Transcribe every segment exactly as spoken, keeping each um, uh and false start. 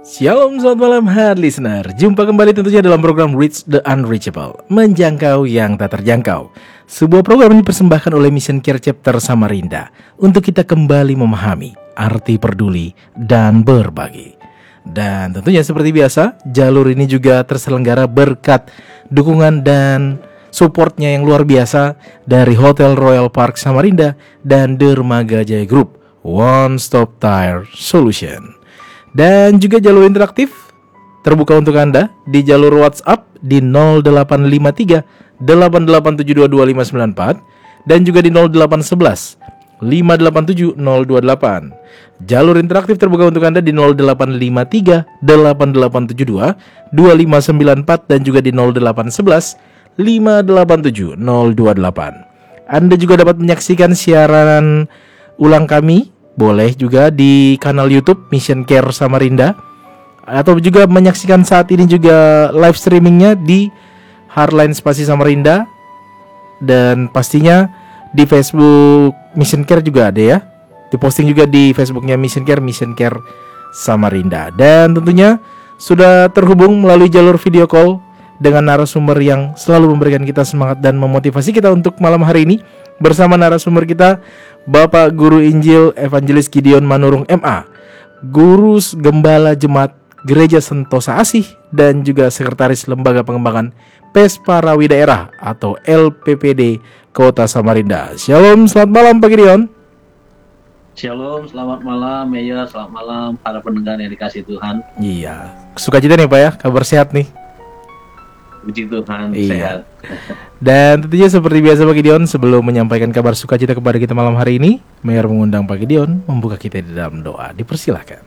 Shalom, selamat malam hard listener. Jumpa kembali tentunya dalam program Reach the Unreachable, menjangkau yang tak terjangkau. Sebuah program yang dipersembahkan oleh Mission Care Chapter Samarinda untuk kita kembali memahami arti peduli dan berbagi. Dan tentunya seperti biasa, jalur ini juga terselenggara berkat dukungan dan supportnya yang luar biasa dari Hotel Royal Park Samarinda dan Dermaga Jaya Group, One Stop Tire Solution. Dan juga jalur interaktif terbuka untuk Anda di jalur WhatsApp di nol delapan lima tiga delapan delapan tujuh dua dua lima sembilan empat dan juga di nol delapan satu satu lima delapan tujuh nol dua delapan. Jalur interaktif terbuka untuk Anda di nol delapan lima tiga delapan delapan tujuh dua dua lima sembilan empat dan juga di nol delapan satu satu lima delapan tujuh nol dua delapan. Anda juga dapat menyaksikan siaran ulang kami boleh juga di kanal YouTube Mission Care Samarinda, atau juga menyaksikan saat ini juga live streamingnya di Hardline Spasi Samarinda. Dan pastinya di Facebook Mission Care juga ada ya, diposting juga di Facebooknya Mission Care, Mission Care Samarinda. Dan tentunya sudah terhubung melalui jalur video call dengan narasumber yang selalu memberikan kita semangat dan memotivasi kita untuk malam hari ini. Bersama narasumber kita Bapak Guru Injil Evangelis Gideon Manurung M A, Guru Gembala Jemaat Gereja Sentosa Asih, dan juga Sekretaris Lembaga Pengembangan Pesparawi Daerah atau L P P D Kota Samarinda. Shalom, selamat malam Pak Gideon. Shalom, selamat malam Mayor, selamat malam para pendengar yang dikasih Tuhan. Iya, sukacita nih Pak ya, kabar sehat nih. Puji Tuhan, iya. Sehat. Dan tentunya seperti biasa Pak Gideon, sebelum menyampaikan kabar sukacita kepada kita malam hari ini, Mayor mengundang Pak Gideon membuka kita di dalam doa. Dipersilakan.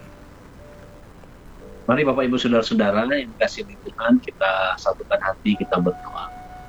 Mari Bapak Ibu Saudara-saudara yang dikasih Tuhan, kita satukan hati, kita berdoa.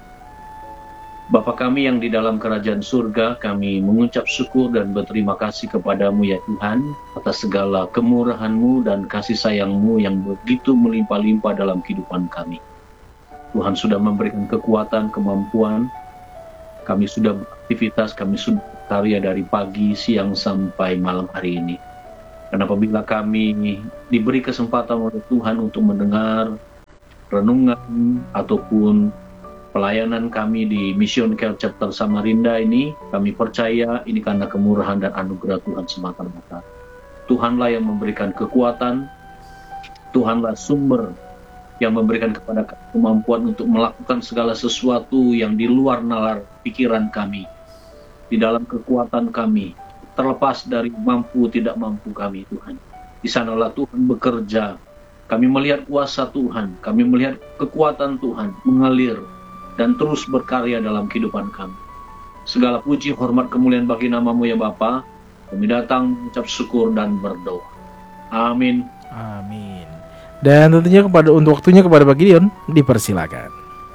Bapa kami yang di dalam kerajaan surga, kami mengucap syukur dan berterima kasih kepadamu ya Tuhan, atas segala kemurahan-Mu dan kasih sayang-Mu yang begitu melimpah-limpah dalam kehidupan kami. Tuhan sudah memberikan kekuatan, kemampuan. Kami sudah beraktivitas, kami sudah berkarya dari pagi, siang, sampai malam hari ini. Dan apabila kami diberi kesempatan oleh Tuhan untuk mendengar renungan ataupun pelayanan kami di Mission Care Chapter Samarinda ini, kami percaya ini karena kemurahan dan anugerah Tuhan semata-mata. Tuhanlah yang memberikan kekuatan, Tuhanlah sumber yang memberikan kepada kami kemampuan untuk melakukan segala sesuatu yang di luar nalar pikiran kami, di dalam kekuatan kami, terlepas dari mampu tidak mampu kami Tuhan. Di sanalah Tuhan bekerja. Kami melihat kuasa Tuhan, kami melihat kekuatan Tuhan mengalir dan terus berkarya dalam kehidupan kami. Segala puji, hormat, kemuliaan bagi nama-Mu ya Bapa. Kami datang mengucap syukur dan berdoa. Amin. Amin. Dan tentunya kepada untuk waktunya kepada Pak Gideon dipersilakan.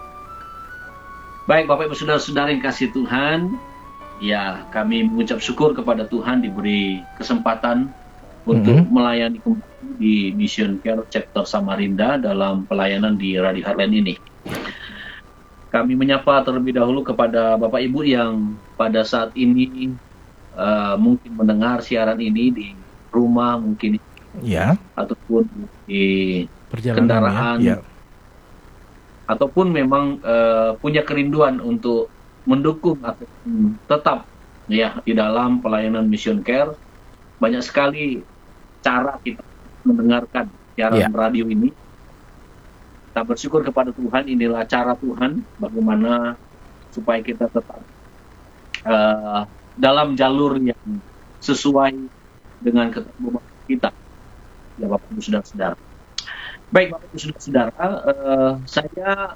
Baik Bapak Ibu Saudara-saudara yang kasih Tuhan, ya kami mengucap syukur kepada Tuhan diberi kesempatan untuk mm-hmm. melayani di Mission Care Chapter Samarinda dalam pelayanan di Radio Hardline ini. Kami menyapa terlebih dahulu kepada Bapak Ibu yang pada saat ini uh, mungkin mendengar siaran ini di rumah mungkin ya, ataupun di kendaraan, ya. Ataupun memang uh, punya kerinduan untuk mendukung atau tetap ya di dalam pelayanan Mission Care. Banyak sekali cara kita mendengarkan siaran ya. radio ini. Kita bersyukur kepada Tuhan, inilah cara Tuhan bagaimana supaya kita tetap uh, dalam jalur yang sesuai dengan ketentuan kita. Ya Bapak Ibu Saudara-saudara. Baik Bapak Ibu Saudara-saudara, uh, saya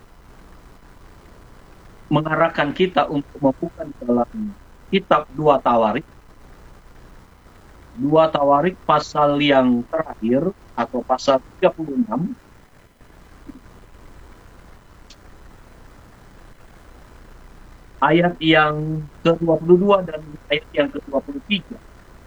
mengarahkan kita untuk membuka dalam kitab dua Tawarik. dua Tawarik pasal yang terakhir atau pasal tiga puluh enam. Ayat yang ke dua puluh dua dan ayat yang ke dua puluh tiga.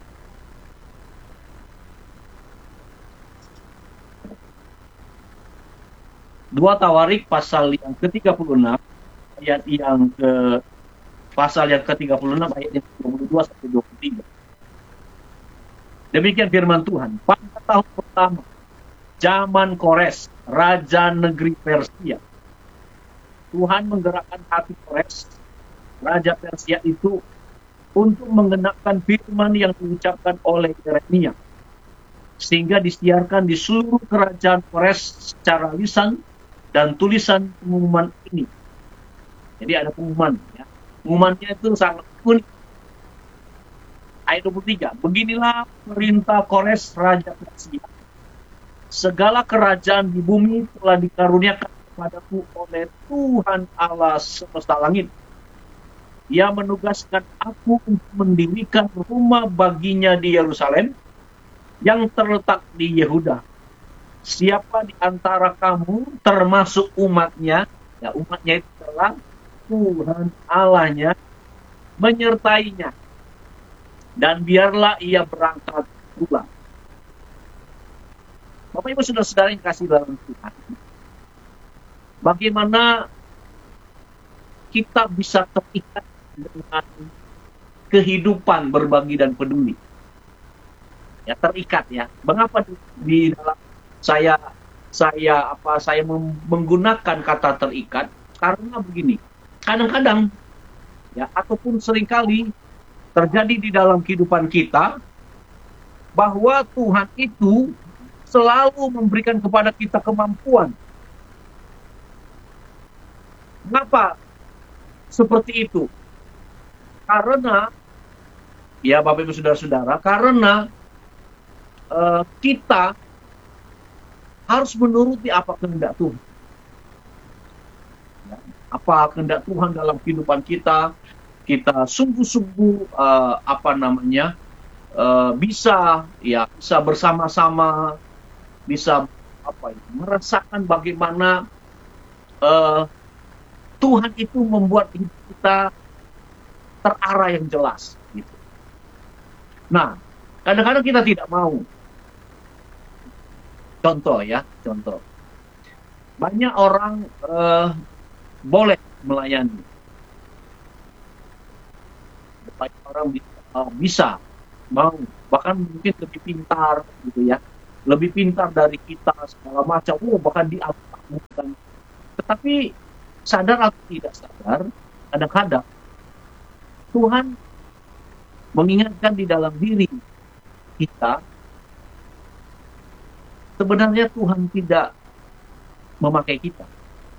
dua Tawarik pasal yang ke tiga puluh enam, ayat yang ke pasal yang ke tiga puluh enam, ayat yang ke dua puluh dua sampai dua puluh tiga. Demikian firman Tuhan. Pada tahun pertama zaman Kores, raja negeri Persia. Tuhan menggerakkan hati Kores, raja Persia itu, untuk mengenapkan firman yang diucapkan oleh Yeremia, sehingga disiarkan di seluruh kerajaan Kores secara lisan dan tulisan pengumuman ini. Jadi ada pengumuman, ya. Pengumumannya itu sangat unik. Ayat dua puluh tiga, beginilah perintah Kores raja Persia. Segala kerajaan di bumi telah dikaruniakan kepadaku oleh Tuhan Allah semesta langit. Ia menugaskan aku untuk mendirikan rumah baginya di Yerusalem yang terletak di Yehuda. Siapa di antara kamu termasuk umatnya, ya umatnya itu adalah Tuhan Allahnya, menyertainya, dan biarlah ia berangkat pulang. Bapak Ibu Saudara-saudara yang kasih dalam Tuhan, bagaimana kita bisa terikat dengan kehidupan berbagi dan peduli? Ya, terikat ya. Mengapa di, di dalam saya saya apa saya menggunakan kata terikat? Karena begini, kadang-kadang ya ataupun seringkali terjadi di dalam kehidupan kita bahwa Tuhan itu selalu memberikan kepada kita kemampuan. Mengapa seperti itu? Karena ya Bapak Ibu Saudara-saudara, karena uh, kita harus menuruti apa kehendak Tuhan. Ya, apa kehendak Tuhan dalam kehidupan kita, kita sungguh-sungguh uh, apa namanya uh, bisa ya bisa bersama-sama, bisa apa ya, merasakan bagaimana uh, Tuhan itu membuat hidup kita terarah yang jelas gitu. Nah, kadang-kadang kita tidak mau. Contoh ya, contoh. Banyak orang uh, boleh melayani. Banyak orang bisa, uh, bisa, mau, bahkan mungkin lebih pintar gitu ya. Lebih pintar dari kita segala macam, oh, bahkan diagungkan. Tetapi sadar atau tidak sadar, kadang-kadang Tuhan mengingatkan di dalam diri kita, sebenarnya Tuhan tidak memakai kita.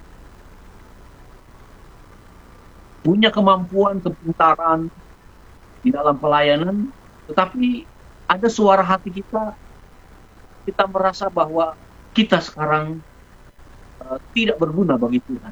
Punya kemampuan, kepintaran di dalam pelayanan, tetapi ada suara hati kita, kita merasa bahwa kita sekarang uh, tidak berguna bagi Tuhan.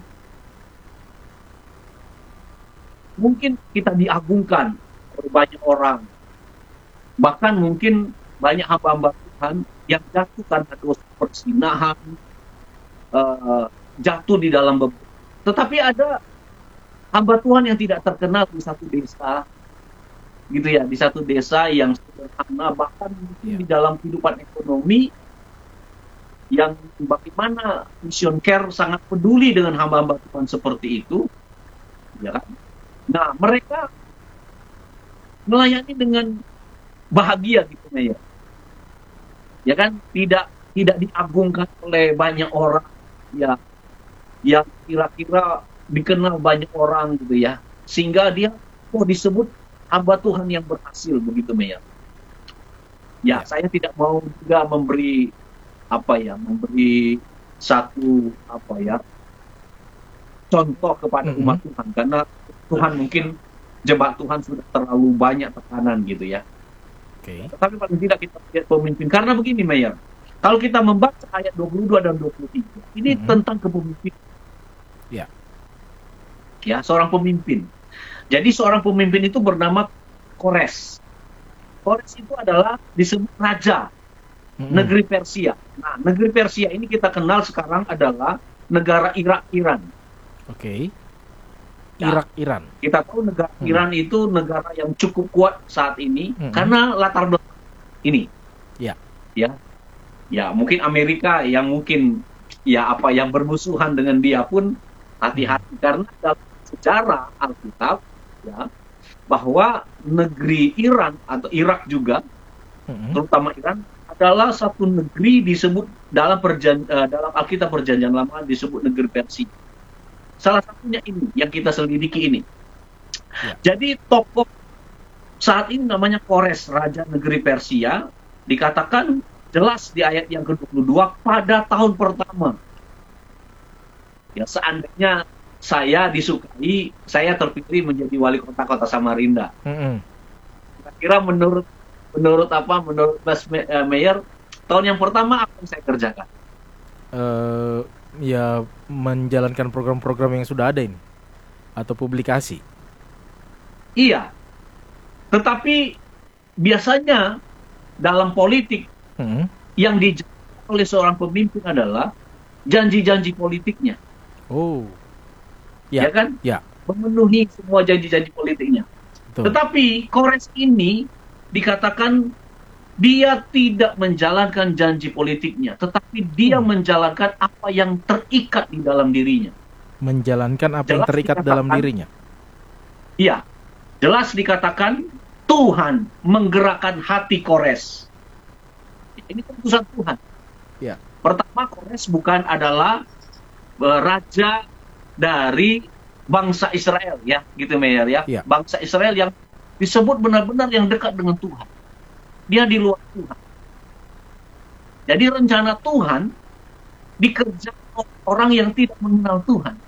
Mungkin kita diagungkan oleh banyak orang, bahkan mungkin banyak hamba-hamba Tuhan yang jatuh karena dosa perzinahan, uh, jatuh di dalam beban. Tetapi ada hamba Tuhan yang tidak terkenal di satu desa, gitu ya, di satu desa yang sederhana, bahkan mungkin yeah. di dalam kehidupan ekonomi, yang bagaimana Mission Care sangat peduli dengan hamba-hamba Tuhan seperti itu, ya kan? Nah, mereka melayani dengan bahagia gitu ya. Ya kan, tidak tidak diagungkan oleh banyak orang ya, yang kira-kira dikenal banyak orang gitu ya, sehingga dia oh disebut hamba Tuhan yang berhasil begitu ya. Ya, saya tidak mau juga memberi apa ya, memberi satu apa ya contoh kepada mm-hmm. umat Tuhan, karena Tuhan mungkin jemaat Tuhan sudah terlalu banyak tekanan gitu ya. Okay. Tetapi paling tidak kita lihat pemimpin, karena begini Mayer, kalau kita membaca ayat dua puluh dua dan dua puluh tiga ini mm-hmm. tentang kepemimpinan. Ya. Ya, seorang pemimpin. Jadi seorang pemimpin itu bernama Kores. Kores itu adalah disebut raja mm-hmm. negeri Persia. Nah, negeri Persia ini kita kenal sekarang adalah negara Irak, Iran. Oke. Okay. Irak, nah, Iran. Kita tahu negara hmm. Iran itu negara yang cukup kuat saat ini hmm. karena latar belakang ini. Ya. Ya. Ya, mungkin Amerika yang mungkin ya apa yang bermusuhan dengan dia pun hati-hati hmm. karena dalam sejarah Alkitab ya bahwa negeri Iran atau Irak juga hmm. terutama Iran adalah satu negeri disebut dalam perjan, uh, dalam Alkitab Perjanjian Lama disebut negeri Persia. Salah satunya ini yang kita selidiki ini. Ya. Jadi tokoh saat ini namanya Kores, raja negeri Persia, dikatakan jelas di ayat yang ke dua puluh dua pada tahun pertama. Ya, seandainya saya disukai, saya terpilih menjadi wali kota kota Samarinda. Mm-hmm. Kira-kira menurut menurut apa? Menurut Mas Meyer, tahun yang pertama apa yang saya kerjakan? Uh, ya menjalankan program-program yang sudah ada ini atau publikasi. Iya. Tetapi biasanya dalam politik mm-hmm. yang dijalankan oleh seorang pemimpin adalah janji-janji politiknya. Oh. Ya, ya kan? Ya. Memenuhi semua janji-janji politiknya. Betul. Tetapi Kores ini dikatakan dia tidak menjalankan janji politiknya, tetapi dia hmm. menjalankan apa yang terikat di dalam dirinya. Menjalankan apa jelas yang terikat dalam dirinya. Iya. Jelas dikatakan Tuhan menggerakkan hati Kores. Ini keputusan Tuhan. Ya. Pertama, Kores bukan adalah uh, raja dari bangsa Israel, ya, gitu Meyer, ya. ya. Bangsa Israel yang disebut benar-benar yang dekat dengan Tuhan. Dia di luar Tuhan. Jadi rencana Tuhan dikerjakan oleh orang yang tidak mengenal Tuhan.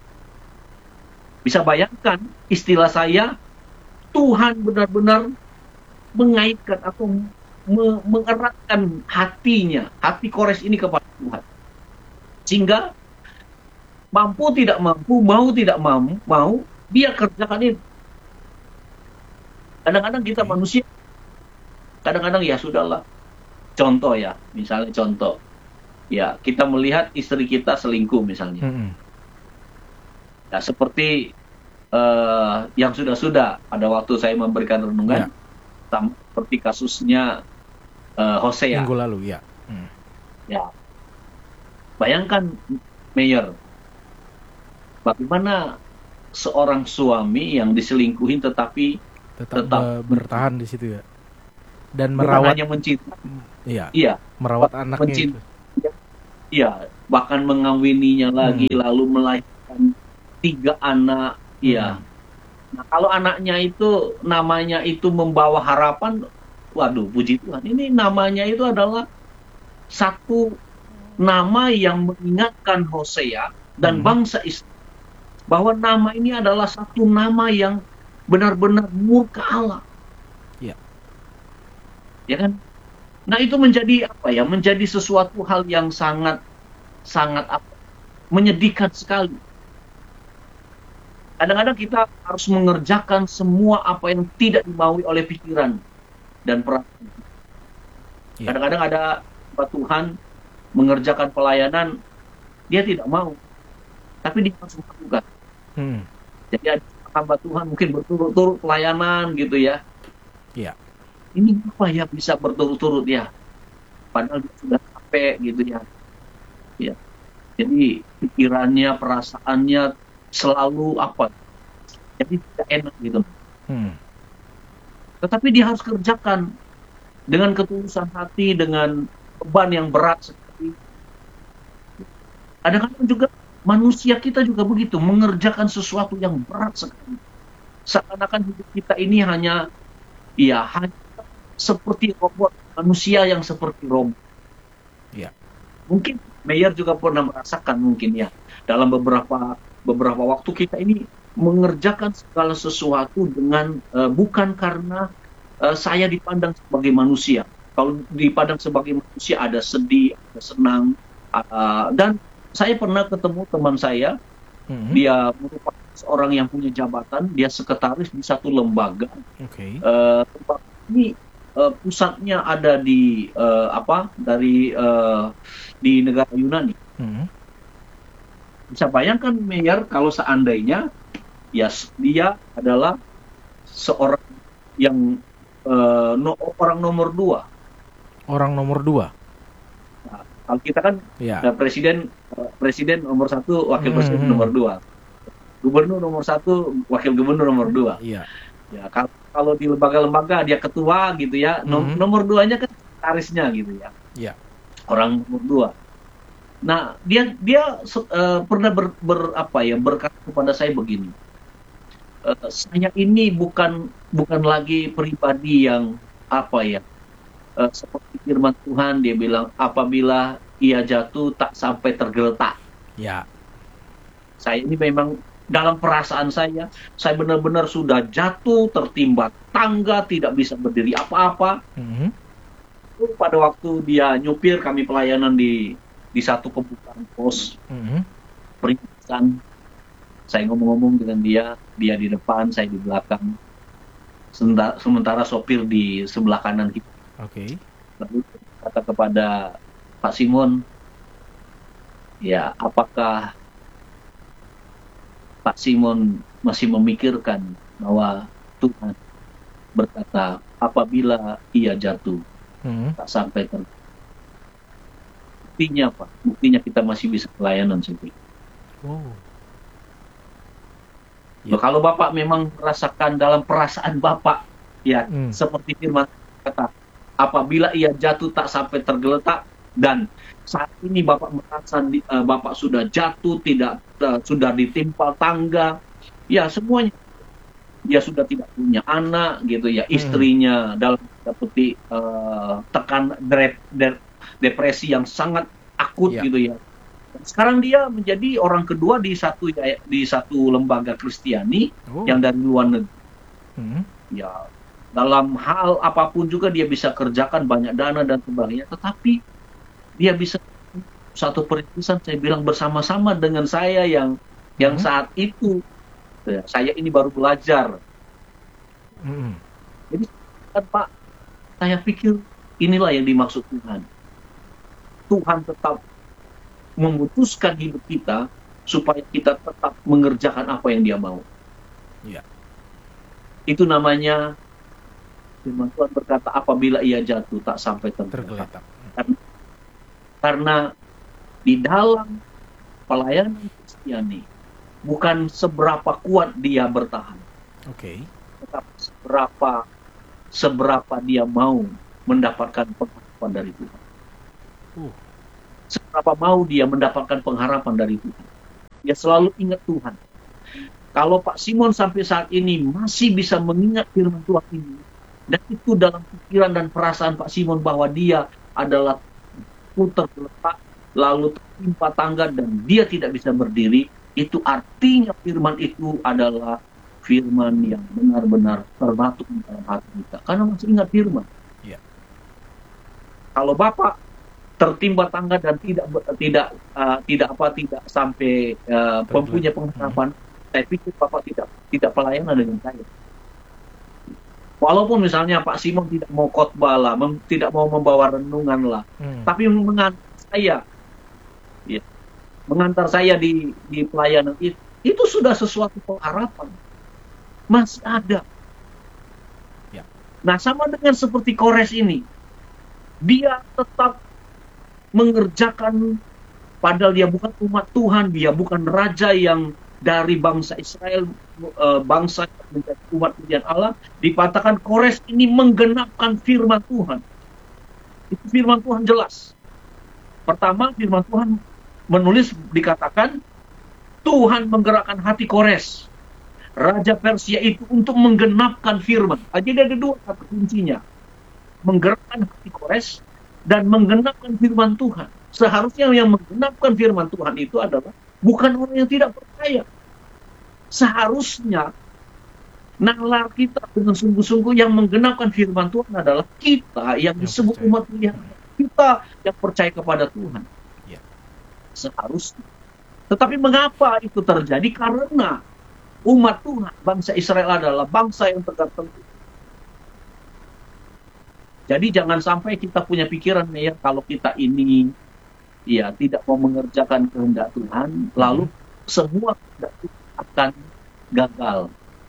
Bisa bayangkan istilah saya, Tuhan benar-benar mengaitkan atau me- mengeratkan hatinya, hati Kores ini kepada Tuhan. Sehingga mampu tidak mampu, mau tidak mau, mau dia kerjakan itu. Kadang-kadang kita manusia, kadang-kadang ya sudahlah. Contoh ya, misalnya contoh, ya kita melihat istri kita selingkuh misalnya. Mm-hmm. Ya seperti uh, yang sudah-sudah pada waktu saya memberikan renungan, yeah. seperti kasusnya uh, Hosea. Minggu lalu, ya. Mm. Ya, bayangkan Meyer. Bagaimana seorang suami yang diselingkuhin tetapi tetap, tetap bertahan di situ ya, dan merawat, hanya mencinta, iya, iya, merawat anaknya mencinta, itu. Iya, bahkan mengawininya lagi, hmm. lalu melahirkan tiga anak, iya. Hmm. Nah, kalau anaknya itu namanya itu membawa harapan, waduh, puji Tuhan, ini namanya itu adalah satu nama yang mengingatkan Hosea dan hmm. bangsa Israel bahwa nama ini adalah satu nama yang benar-benar murka Allah. Ya. Ya kan? Nah, itu menjadi apa ya? Menjadi sesuatu hal yang sangat sangat apa? Menyedihkan sekali. Kadang-kadang kita harus mengerjakan semua apa yang tidak dimaui oleh pikiran dan perasaan. Ya. Kadang-kadang ada Tuhan mengerjakan pelayanan, dia tidak mau, tapi dia harus melakukan. Hmm. Jadi ada hamba Tuhan mungkin berturut-turut pelayanan gitu ya. Iya. Ini apa ya bisa berturut-turut ya? Padahal dia sudah capek gitu ya. Ya. Jadi pikirannya, perasaannya selalu apa? Jadi tidak enak gitu. Hmm. Tetapi dia harus kerjakan dengan ketulusan hati, dengan beban yang berat sekali. Kadang-kadang juga manusia kita juga begitu, mengerjakan sesuatu yang berat sekali. Seakan-akan hidup kita ini hanya, ya, hanya seperti robot, manusia yang seperti robot. Ya. Mungkin Meyer juga pernah merasakan mungkin ya, dalam beberapa beberapa waktu kita ini mengerjakan segala sesuatu dengan uh, bukan karena uh, saya dipandang sebagai manusia. Kalau dipandang sebagai manusia ada sedih, ada senang, uh, dan saya pernah ketemu teman saya, mm-hmm. dia merupakan seorang yang punya jabatan, dia sekretaris di satu lembaga. Okay. Uh, tempat ini uh, pusatnya ada di uh, apa? Dari uh, di negara Yunani. Mm-hmm. Bisa bayangkan Meyer kalau seandainya ya dia adalah seorang yang uh, no, orang nomor dua. Orang nomor dua. Kalau kita kan ya. presiden presiden nomor satu, wakil presiden hmm. nomor dua, gubernur nomor satu, wakil gubernur nomor dua. Iya. Ya kalau, kalau di lembaga-lembaga dia ketua gitu ya, hmm. nomor duanya kan sekretarisnya gitu ya. Ya. Orang nomor dua. Nah, dia dia uh, pernah ber, ber apa ya berkata kepada saya begini. Uh, saya ini bukan bukan lagi pribadi yang apa ya uh, seperti firman Tuhan, dia bilang apabila ia jatuh tak sampai tergeletak. Ya. Saya ini memang dalam perasaan saya, saya benar-benar sudah jatuh, tertimpa tangga, tidak bisa berdiri apa-apa. Mm-hmm. Pada waktu dia nyupir, kami pelayanan di di satu pembukaan pos mm-hmm. peringatan. Saya ngomong-ngomong dengan dia, dia di depan, saya di belakang. Sementara, sementara sopir di sebelah kanan kita. Oke. Okay. Lalu kata kepada Pak Simon, ya apakah Pak Simon masih memikirkan bahwa Tuhan berkata apabila ia jatuh hmm. tak sampai ter. Buktinya apa? Buktinya kita masih bisa pelayanan sendiri. Oh. Ya. Kalau Bapak memang merasakan dalam perasaan Bapak, ya hmm. seperti firman kata, apabila ia jatuh tak sampai tergeletak, dan saat ini Bapak merasa uh, Bapak sudah jatuh, tidak uh, sudah ditimpa tangga, ya semuanya, dia sudah tidak punya anak, gitu ya, hmm. istrinya dalam seperti uh, tekan de- de- depresi yang sangat akut, ya. Gitu ya. Sekarang dia menjadi orang kedua di satu di satu lembaga Kristiani oh. yang dari luar negeri. Hmm. Ya, dalam hal apapun juga dia bisa kerjakan banyak dana dan sebagainya, tetapi dia bisa satu perintisan, saya bilang bersama-sama dengan saya yang yang hmm. saat itu ya, saya ini baru belajar. Hmm. Jadi kan Pak, saya pikir inilah yang dimaksud Tuhan. Tuhan tetap memutuskan hidup kita supaya kita tetap mengerjakan apa yang Dia mau. Ya. Itu namanya firman Tuhan berkata apabila ia jatuh tak sampai tergeletak. Karena, karena di dalam pelayanan Kristiani bukan seberapa kuat dia bertahan. Oke. Okay. Tetapi seberapa seberapa dia mau mendapatkan pengharapan dari Tuhan. Uh. Seberapa mau dia mendapatkan pengharapan dari Tuhan. Dia selalu ingat Tuhan. Kalau Pak Simon sampai saat ini masih bisa mengingat firman Tuhan ini, dan itu dalam pikiran dan perasaan Pak Simon bahwa dia adalah putar terletak, lalu tertimpa tangga dan dia tidak bisa berdiri, itu artinya firman itu adalah firman yang benar-benar terbatuk di dalam hati kita. Karena masih ingat firman. Ya. Kalau Bapak tertimpa tangga dan tidak tidak uh, tidak apa tidak sampai uh, mempunyai pengharapan, hmm. saya pikir Bapak tidak tidak pelayanan dengan saya. Walaupun misalnya Pak Simon tidak mau khotbah lah, mem, tidak mau membawa renungan lah, hmm. tapi mengantar saya, ya, mengantar saya di di pelayanan itu, itu sudah sesuatu pengharapan, masih ada. Ya. Nah sama dengan seperti Kores ini, dia tetap mengerjakan, padahal dia bukan umat Tuhan, dia bukan raja yang dari bangsa Israel, uh, bangsa yang menjadi umat pilihan Allah. Dikatakan Kores ini menggenapkan firman Tuhan. Itu firman Tuhan jelas. Pertama, firman Tuhan menulis, dikatakan Tuhan menggerakkan hati Kores, raja Persia itu, untuk menggenapkan firman. Jadi ada dua kata kuncinya, menggerakkan hati Kores dan menggenapkan firman Tuhan. Seharusnya yang menggenapkan firman Tuhan itu adalah bukan orang yang tidak percaya. Seharusnya nalar kita dengan sungguh-sungguh yang menggenapkan firman Tuhan adalah kita yang, yang disebut percaya. Umat pilihan. Kita yang percaya kepada Tuhan. Ya. Seharusnya. Tetapi mengapa itu terjadi? Karena umat Tuhan, bangsa Israel adalah bangsa yang tergantung. Jadi jangan sampai kita punya pikiran ya, kalau kita ini ya tidak mau mengerjakan kehendak Tuhan, lalu semua kehendak Tuhan akan gagal.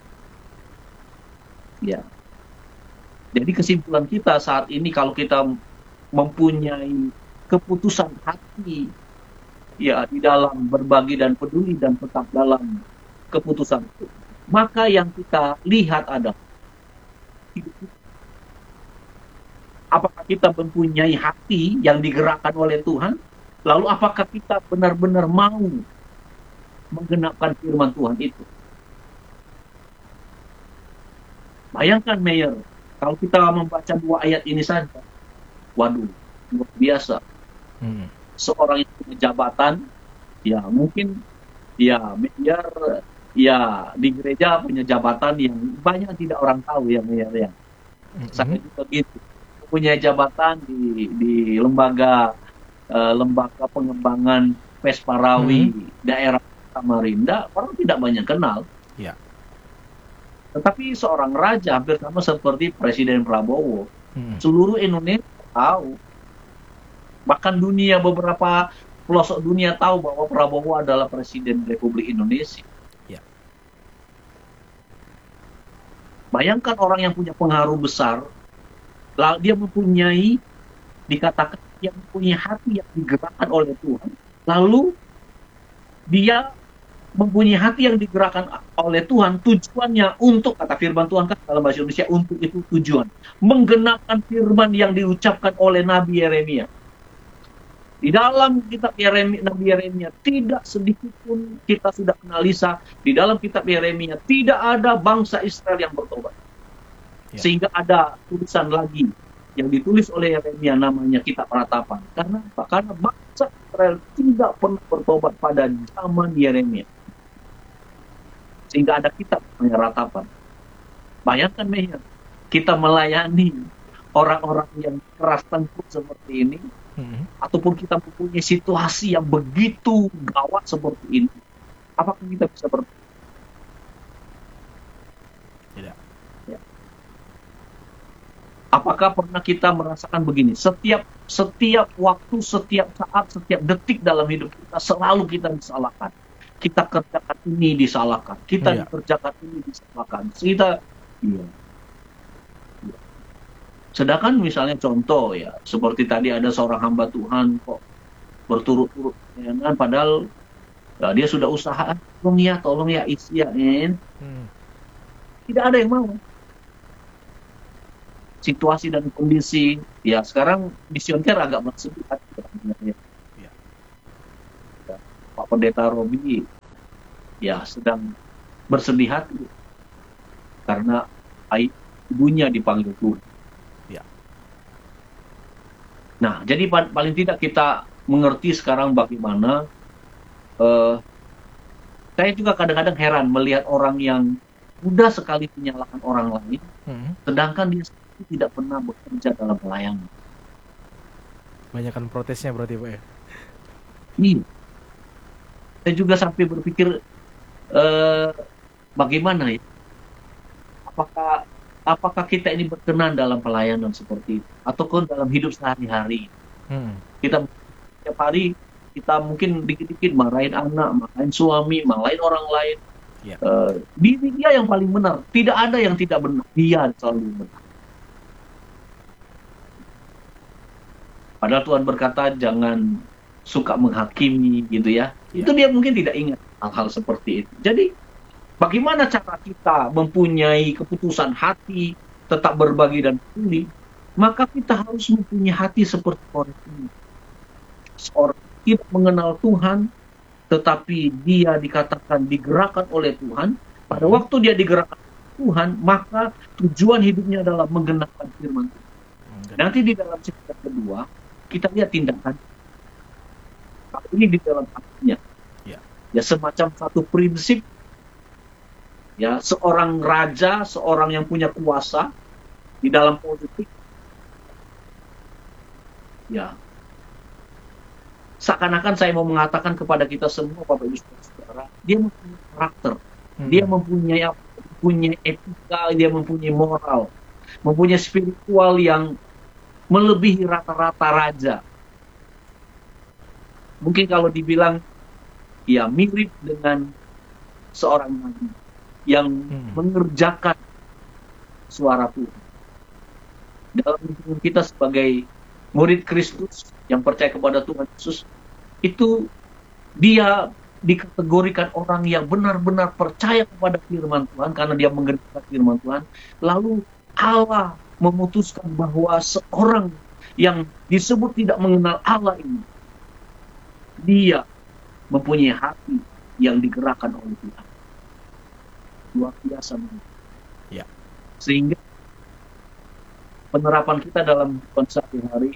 Ya. Jadi kesimpulan kita saat ini, kalau kita mempunyai keputusan hati ya di dalam berbagi dan peduli dan tetap dalam keputusan itu, maka yang kita lihat adalah hidup kita. Apakah kita mempunyai hati yang digerakkan oleh Tuhan? Lalu apakah kita benar-benar mau menggenapkan firman Tuhan itu? Bayangkan, Mayor, kalau kita membaca dua ayat ini saja, waduh, luar biasa. Hmm. Seorang yang punya jabatan, ya mungkin, ya Mayor, ya di gereja punya jabatan yang banyak tidak orang tahu ya, Mayor ya. Mm-hmm. Saya juga gitu, punya jabatan di di lembaga uh, lembaga pengembangan Pesparawi mm-hmm. daerah Samarinda, orang tidak banyak kenal. Ya. Tetapi seorang raja hampir sama seperti Presiden Prabowo, hmm. seluruh Indonesia tahu, bahkan dunia, beberapa pelosok dunia tahu bahwa Prabowo adalah Presiden Republik Indonesia. Ya. Bayangkan orang yang punya pengaruh besar, lalu dia mempunyai, dikatakan dia mempunyai hati yang digerakkan oleh Tuhan, lalu dia mempunyai hati yang digerakkan oleh Tuhan, tujuannya untuk, kata firman Tuhan kan dalam bahasa Indonesia, untuk itu tujuan, menggenapkan firman yang diucapkan oleh Nabi Yeremia. Di dalam kitab Yeremia, Nabi Yeremia, tidak sedikit pun kita sudah analisa, di dalam kitab Yeremia tidak ada bangsa Israel yang bertobat. Ya. Sehingga ada tulisan lagi yang ditulis oleh Yeremia, namanya Kitab Ratapan. Karena apa? Karena bangsa Israel tidak pernah bertobat pada zaman Yeremia. Sehingga ada kitab namanya Ratapan. Bayangkan, Meher, kita melayani orang-orang yang keras tengkuk seperti ini, hmm. ataupun kita mempunyai situasi yang begitu gawat seperti ini, apakah kita bisa ber... Tidak. Ya. Apakah pernah kita merasakan begini? Setiap setiap waktu, setiap saat, setiap detik dalam hidup kita selalu kita disalahkan. Kita kerjakan ini disalahkan, kita iya. kerjakan ini disalahkan, kita, iya. iya. Sedangkan misalnya contoh ya, seperti tadi ada seorang hamba Tuhan kok berturut-turut, ya kan? Padahal ya, dia sudah usaha, tolong ya, tolong ya, isi ya, hmm. tidak ada yang mau. Situasi dan kondisi, ya sekarang misioner agak bersedih hati. Pak Pendeta Robi ya sedang bersedih hati karena ibunya dipanggil Tuhan. Ya. Nah, jadi paling tidak kita mengerti sekarang bagaimana. Uh, saya juga kadang-kadang heran melihat orang yang mudah sekali menyalahkan orang lain, hmm. sedangkan dia tidak pernah bekerja dalam pelayanan. Banyakan protesnya berarti, Pak ya? Iya. Saya juga sampai berpikir eh, bagaimana ya, apakah apakah kita ini berkenan dalam pelayanan seperti itu, ataupun dalam hidup sehari-hari. Hmm. Kita setiap hari kita mungkin dikit-dikit marahin anak, marahin suami, marahin orang lain. Yeah. Eh, diri dia yang paling benar, tidak ada yang tidak benar, dia selalu benar. Padahal Tuhan berkata jangan suka menghakimi gitu ya. ya. Itu dia mungkin tidak ingat hal-hal seperti itu. Jadi bagaimana cara kita mempunyai keputusan hati, tetap berbagi dan peduli, maka kita harus mempunyai hati seperti orang ini. Seorang tidak mengenal Tuhan, tetapi dia dikatakan digerakkan oleh Tuhan. Pada waktu dia digerakkan oleh Tuhan, maka tujuan hidupnya adalah menggenapkan firman Tuhan. Hmm. Nanti di dalam sifat kedua, kita lihat tindakan. Ini di dalam hatinya, ya. ya semacam satu prinsip, ya seorang raja, seorang yang punya kuasa di dalam politik, ya seakan-akan saya mau mengatakan kepada kita semua, Bapak Ibu Saudara, dia mempunyai karakter, hmm. dia mempunyai mempunyai etika, dia mempunyai moral, mempunyai spiritual yang melebihi rata-rata raja. Mungkin kalau dibilang ya mirip dengan seorang nabi yang hmm. mengerjakan suara Tuhan. Dalam lingkungan kita sebagai murid Kristus yang percaya kepada Tuhan Yesus, itu dia dikategorikan orang yang benar-benar percaya kepada firman Tuhan karena dia mengerjakan firman Tuhan. Lalu Allah memutuskan bahwa seorang yang disebut tidak mengenal Allah ini, dia mempunyai hati yang digerakkan oleh Tuhan. Luar biasa. Ya. Sehingga penerapan kita dalam kehidupan sehari-hari,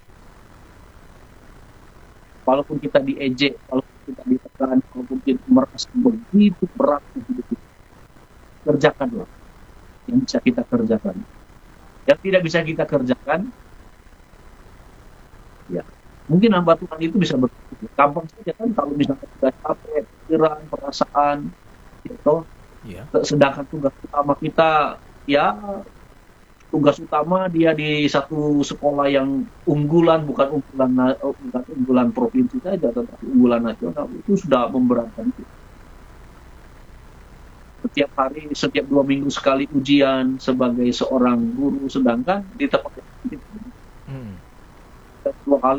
walaupun kita diejek, walaupun kita ditekan, walaupun kita merasa begitu berat hidup kita, kerjakanlah yang bisa kita kerjakan. Yang tidak bisa kita kerjakan, ya mungkin hamba Tuhan itu bisa berpikir gampang saja kan, kalau misalnya kita capek, pikiran, perasaan, gitu. Ya. Sedangkan tugas utama kita, ya tugas utama dia di satu sekolah yang unggulan, bukan unggulan bukan unggulan provinsi saja, tetapi unggulan nasional, itu sudah memberatkan kita. Setiap hari, setiap dua minggu sekali ujian sebagai seorang guru, sedangkan di tempat yang hmm. dua kali